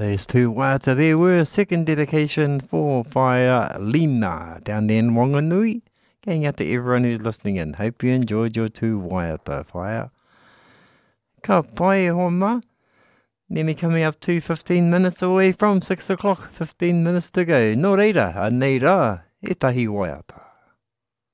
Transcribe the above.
There's two waiata there were. Second dedication for by Lina down there in Wanganui. Going out to everyone who's listening in. Hope you enjoyed your two waiata whaia. Ka pai homa. Nearly coming up to 15 minutes away from 6 o'clock. 15 minutes to go. Nō reira, a nei rā, e tahi waiata.